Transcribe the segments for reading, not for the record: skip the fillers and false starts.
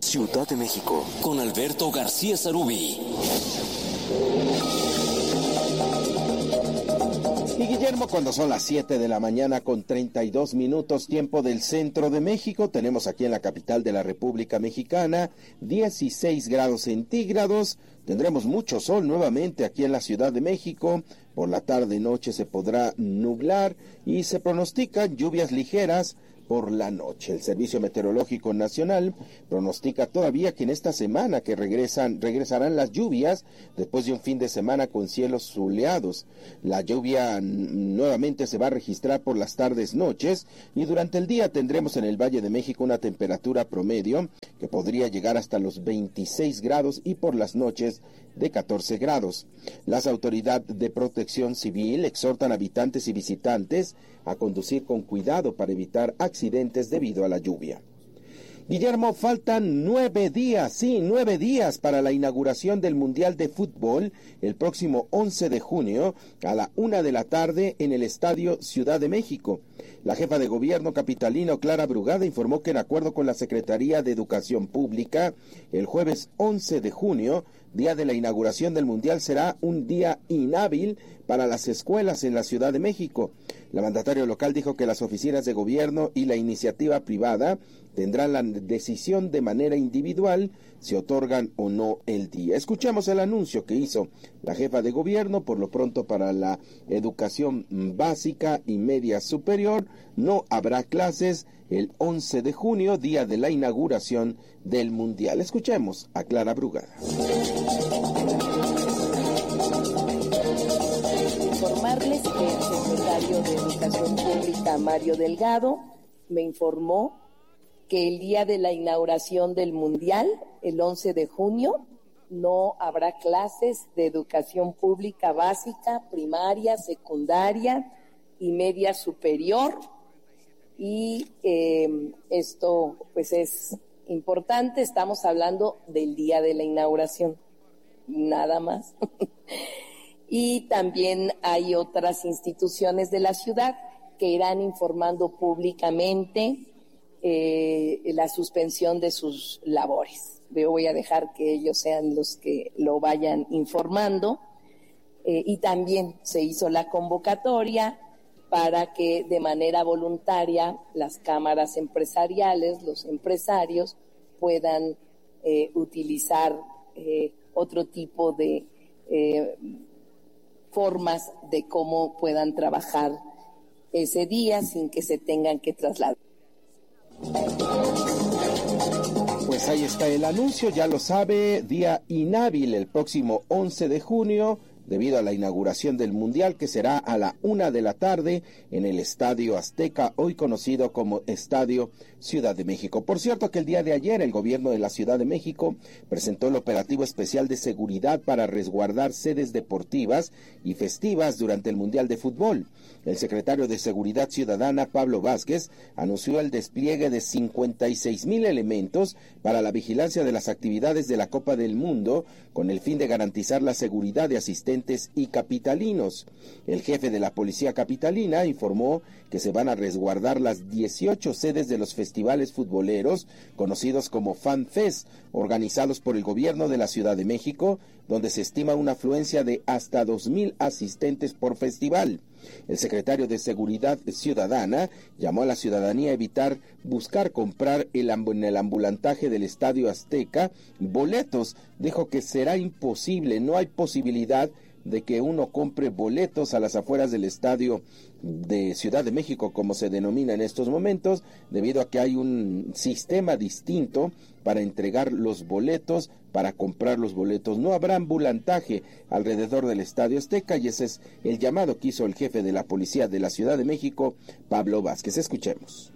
Ciudad de México, con Alberto García Sarubí. Y Guillermo, cuando son las 7 de la mañana con 32 minutos, tiempo del centro de México, tenemos aquí en la capital de la República Mexicana 16 grados centígrados. Tendremos mucho sol nuevamente aquí en la Ciudad de México. Por la tarde-noche se podrá nublar y se pronostican lluvias ligeras por la noche. El Servicio Meteorológico Nacional pronostica todavía que en esta semana que regresarán las lluvias después de un fin de semana con cielos soleados. La lluvia nuevamente se va a registrar por las tardes-noches y durante el día tendremos en el Valle de México una temperatura promedio que podría llegar hasta los 26 grados y por las noches de 14 grados. Las autoridades de protección civil exhortan a habitantes y visitantes a conducir con cuidado para evitar accidentes debido a la lluvia. Guillermo, faltan 9 días para la inauguración del Mundial de Fútbol el próximo 11 de junio a la 1 de la tarde en el Estadio Ciudad de México. La jefa de gobierno capitalino, Clara Brugada, informó que en acuerdo con la Secretaría de Educación Pública, el jueves 11 de junio, día de la inauguración del Mundial, será un día inhábil para las escuelas en la Ciudad de México. La mandataria local dijo que las oficinas de gobierno y la iniciativa privada tendrán la decisión de manera individual si otorgan o no el día. Escuchamos el anuncio que hizo la jefa de gobierno. Por lo pronto, para la educación básica y media superior no habrá clases el 11 de junio, día de la inauguración del Mundial. Escuchemos a Clara Brugada. Informarles que el secretario de Educación Pública, Mario Delgado, me informó que el día de la inauguración del Mundial, el 11 de junio, no habrá clases de educación pública básica, primaria, secundaria y media superior. Y esto pues es importante, estamos hablando del día de la inauguración, nada más. Y también hay otras instituciones de la ciudad que irán informando públicamente la suspensión de sus labores. Yo voy a dejar que ellos sean los que lo vayan informando. Y también se hizo la convocatoria para que de manera voluntaria las cámaras empresariales, los empresarios, puedan utilizar otro tipo de formas de cómo puedan trabajar ese día sin que se tengan que trasladar. Pues ahí está el anuncio, ya lo sabe, día inhábil el próximo 11 de junio, debido a la inauguración del Mundial, que será a la 1 de la tarde en el Estadio Azteca, hoy conocido como Estadio Ciudad de México. Por cierto que el día de ayer el gobierno de la Ciudad de México presentó el operativo especial de seguridad para resguardar sedes deportivas y festivas durante el Mundial de Fútbol. El secretario de Seguridad Ciudadana, Pablo Vázquez, anunció el despliegue de 56,000 elementos para la vigilancia de las actividades de la Copa del Mundo, con el fin de garantizar la seguridad de asistentes y capitalinos. El jefe de la Policía Capitalina informó que se van a resguardar las 18 sedes de los festivales futboleros, conocidos como Fan Fest, organizados por el gobierno de la Ciudad de México, donde se estima una afluencia de hasta 2,000 asistentes por festival. El secretario de Seguridad Ciudadana llamó a la ciudadanía a evitar buscar comprar en el ambulantaje del Estadio Azteca boletos. Dijo que será imposible, no hay posibilidad de que uno compre boletos a las afueras del Estadio de Ciudad de México, como se denomina en estos momentos, debido a que hay un sistema distinto para entregar los boletos, para comprar los boletos. No habrá ambulantaje alrededor del Estadio Azteca, y ese es el llamado que hizo el jefe de la Policía de la Ciudad de México, Pablo Vázquez. Escuchemos.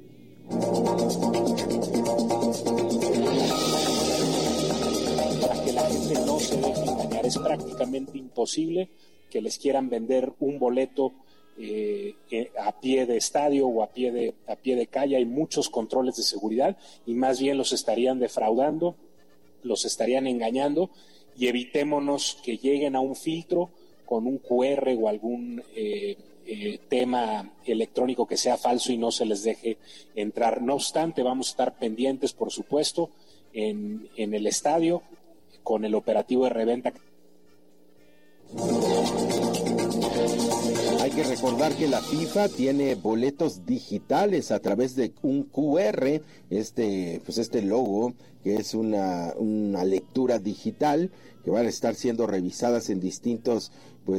Para que la gente no se deje engañar, es prácticamente imposible que les quieran vender un boleto a pie de estadio o a pie de calle. Hay muchos controles de seguridad y más bien los estarían defraudando, los estarían engañando, y evitémonos que lleguen a un filtro con un QR o algún tema electrónico que sea falso y no se les deje entrar. No obstante, vamos a estar pendientes, por supuesto, en el estadio con el operativo de reventa. Hay que recordar que la FIFA tiene boletos digitales a través de un QR, este logo, que es una lectura digital, que van a estar siendo revisadas en distintos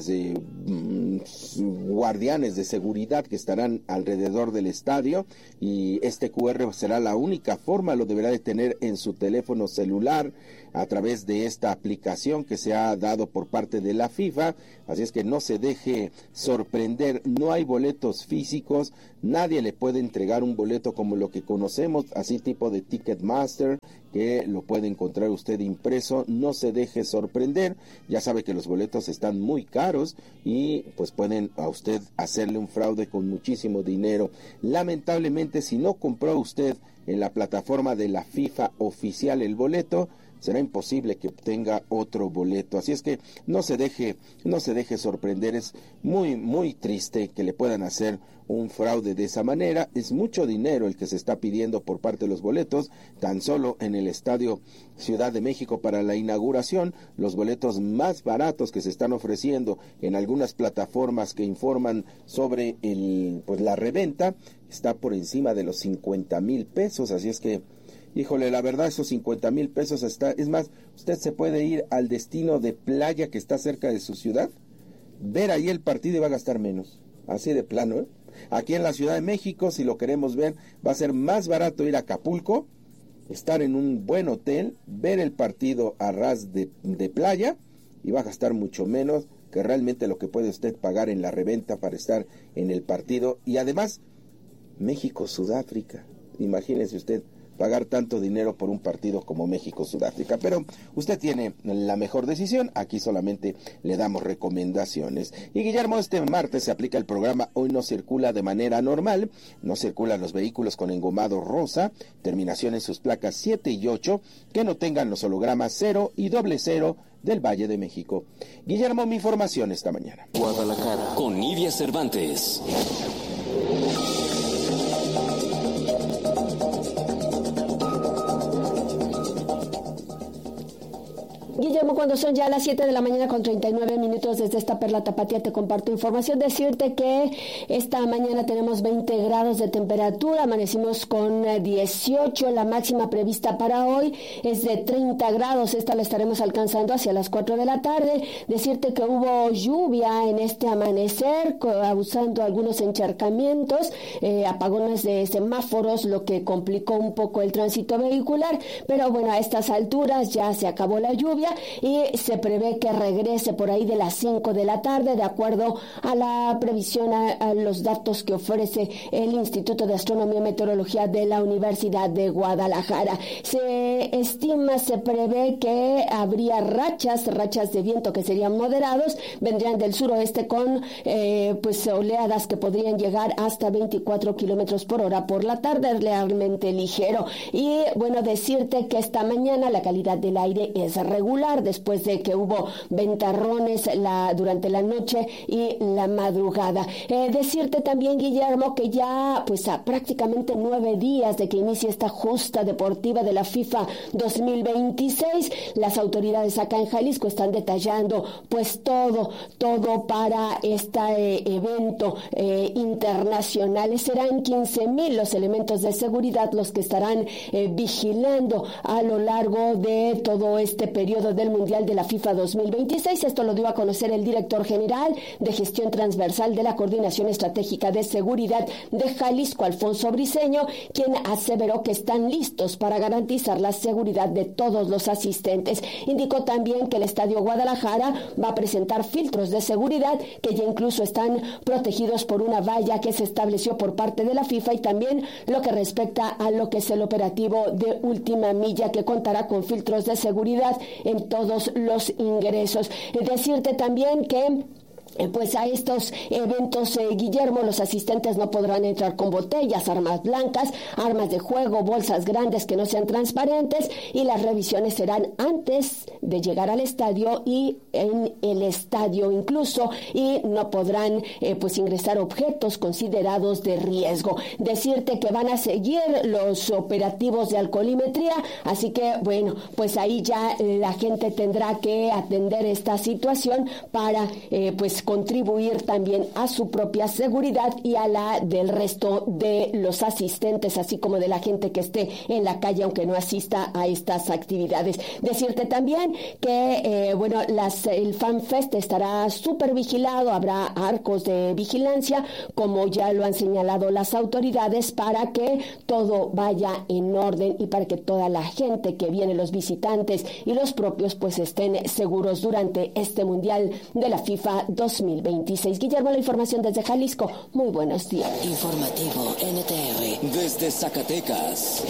guardianes de seguridad que estarán alrededor del estadio, y este QR será la única forma, lo deberá de tener en su teléfono celular a través de esta aplicación que se ha dado por parte de la FIFA. Así es que no se deje sorprender, no hay boletos físicos, nadie le puede entregar un boleto como lo que conocemos, así tipo de Ticketmaster, que lo puede encontrar usted impreso. No se deje sorprender, ya sabe que los boletos están muy caros y pues pueden a usted hacerle un fraude con muchísimo dinero. Lamentablemente, si no compró usted en la plataforma de la FIFA oficial el boleto, será imposible que obtenga otro boleto. Así es que no se deje sorprender. Es muy, muy triste que le puedan hacer un fraude de esa manera. Es mucho dinero el que se está pidiendo por parte de los boletos. Tan solo en el Estadio Ciudad de México para la inauguración, los boletos más baratos que se están ofreciendo en algunas plataformas que informan sobre la reventa, está por encima de los 50,000 pesos. Así es que, híjole, la verdad, esos 50,000 pesos es más, usted se puede ir al destino de playa que está cerca de su ciudad, ver ahí el partido y va a gastar menos, así de plano, ¿eh? Aquí en la Ciudad de México, si lo queremos ver, va a ser más barato ir a Acapulco, estar en un buen hotel, ver el partido a ras de playa, y va a gastar mucho menos que realmente lo que puede usted pagar en la reventa para estar en el partido. Y además, México-Sudáfrica, imagínese usted pagar tanto dinero por un partido como México-Sudáfrica. Pero usted tiene la mejor decisión, aquí solamente le damos recomendaciones. Y Guillermo, este martes se aplica el programa Hoy no circula de manera normal, no circulan los vehículos con engomado rosa, terminaciones sus placas 7 y 8, que no tengan los hologramas 0 y 00 del Valle de México. Guillermo, mi información esta mañana. Guadalajara, con Nidia Cervantes. Guillermo, cuando son ya las 7 de la mañana con 39 minutos desde esta Perla Tapatía, te comparto información. Decirte que esta mañana tenemos 20 grados de temperatura, amanecimos con 18, la máxima prevista para hoy es de 30 grados, esta la estaremos alcanzando hacia las 4 de la tarde. Decirte que hubo lluvia en este amanecer, causando algunos encharcamientos, apagones de semáforos, lo que complicó un poco el tránsito vehicular, pero bueno, a estas alturas ya se acabó la lluvia y se prevé que regrese por ahí de las 5 de la tarde, de acuerdo a la previsión, a los datos que ofrece el Instituto de Astronomía y Meteorología de la Universidad de Guadalajara. Se prevé que habría rachas de viento que serían moderados, vendrían del suroeste con oleadas que podrían llegar hasta 24 kilómetros por hora por la tarde, realmente ligero. Y bueno, decirte que esta mañana la calidad del aire es regular, después de que hubo ventarrones durante la noche y la madrugada. Decirte también, Guillermo, que ya a prácticamente 9 días de que inicie esta justa deportiva de la FIFA 2026, las autoridades acá en Jalisco están detallando todo para este evento internacional. Serán 15,000 los elementos de seguridad los que estarán vigilando a lo largo de todo este periodo del Mundial de la FIFA 2026. Esto lo dio a conocer el director general de Gestión Transversal de la Coordinación Estratégica de Seguridad de Jalisco, Alfonso Briceño, quien aseveró que están listos para garantizar la seguridad de todos los asistentes. Indicó también que el Estadio Guadalajara va a presentar filtros de seguridad que ya incluso están protegidos por una valla que se estableció por parte de la FIFA, y también lo que respecta a lo que es el operativo de última milla, que contará con filtros de seguridad en todos los ingresos. Decirte también que pues a estos eventos, Guillermo, los asistentes no podrán entrar con botellas, armas blancas, armas de juego, bolsas grandes que no sean transparentes, y las revisiones serán antes de llegar al estadio y en el estadio incluso, y no podrán pues ingresar objetos considerados de riesgo. Decirte que van a seguir los operativos de alcoholimetría, así que bueno, pues ahí ya la gente tendrá que atender esta situación para pues contribuir también a su propia seguridad y a la del resto de los asistentes, así como de la gente que esté en la calle aunque no asista a estas actividades. Decirte también que bueno, el FanFest estará súper vigilado, habrá arcos de vigilancia, como ya lo han señalado las autoridades, para que todo vaya en orden y para que toda la gente que viene, los visitantes y los propios, pues estén seguros durante este Mundial de la FIFA 2026. Guillermo, la información desde Jalisco. Muy buenos días. Informativo NTR desde Zacatecas.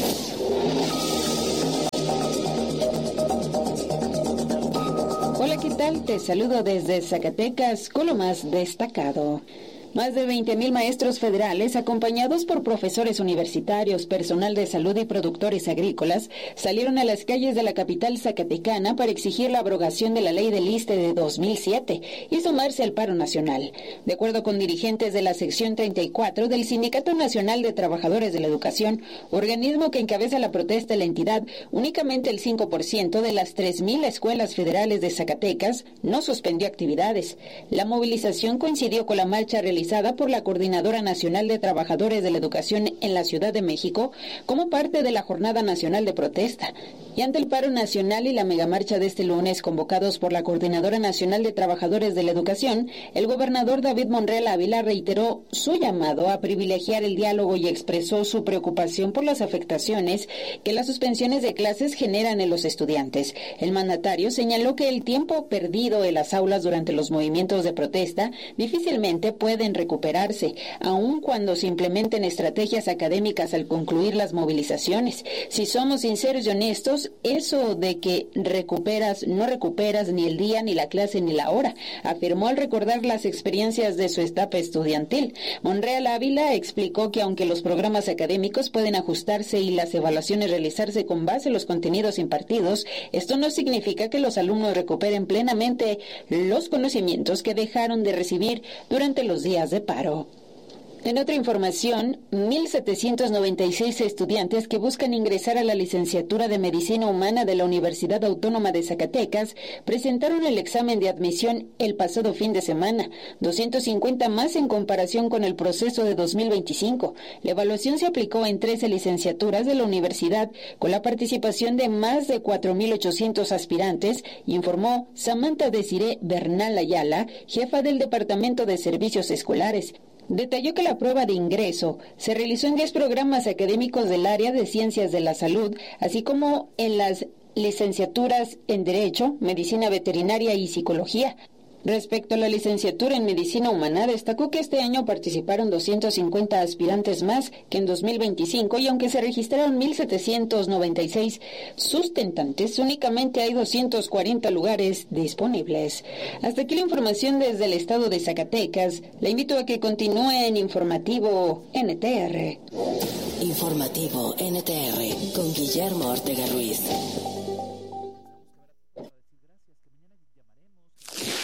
Hola, ¿qué tal? Te saludo desde Zacatecas con lo más destacado. Más de 20,000 maestros federales, acompañados por profesores universitarios, personal de salud y productores agrícolas, salieron a las calles de la capital zacatecana para exigir la abrogación de la ley del ISSSTE de 2007 y sumarse al paro nacional. De acuerdo con dirigentes de la sección 34 del Sindicato Nacional de Trabajadores de la Educación, organismo que encabeza la protesta de la entidad, únicamente el 5% de las 3,000 escuelas federales de Zacatecas no suspendió actividades. La movilización coincidió con la marcha realizada por la Coordinadora Nacional de Trabajadores de la Educación en la Ciudad de México como parte de la Jornada Nacional de Protesta. Y ante el paro nacional y la megamarcha de este lunes convocados por la Coordinadora Nacional de Trabajadores de la Educación, el gobernador David Monreal Ávila reiteró su llamado a privilegiar el diálogo y expresó su preocupación por las afectaciones que las suspensiones de clases generan en los estudiantes. El mandatario señaló que el tiempo perdido en las aulas durante los movimientos de protesta difícilmente pueden recuperarse, aun cuando se implementen estrategias académicas al concluir las movilizaciones. Si somos sinceros y honestos, eso de que no recuperas ni el día, ni la clase, ni la hora, afirmó al recordar las experiencias de su etapa estudiantil. Monreal Ávila explicó que aunque los programas académicos pueden ajustarse y las evaluaciones realizarse con base en los contenidos impartidos, esto no significa que los alumnos recuperen plenamente los conocimientos que dejaron de recibir durante los días de paro. En otra información, 1,796 estudiantes que buscan ingresar a la licenciatura de Medicina Humana de la Universidad Autónoma de Zacatecas presentaron el examen de admisión el pasado fin de semana, 250 más en comparación con el proceso de 2025. La evaluación se aplicó en 13 licenciaturas de la universidad con la participación de más de 4,800 aspirantes, informó Samantha Desiree Bernal Ayala, jefa del Departamento de Servicios Escolares. Detalló que la prueba de ingreso se realizó en 10 programas académicos del área de Ciencias de la Salud, así como en las licenciaturas en Derecho, Medicina Veterinaria y Psicología. Respecto a la licenciatura en Medicina Humana, destacó que este año participaron 250 aspirantes más que en 2025 y aunque se registraron 1,796 sustentantes, únicamente hay 240 lugares disponibles. Hasta aquí la información desde el estado de Zacatecas. La invito a que continúe en Informativo NTR. Informativo NTR con Guillermo Ortega Ruiz.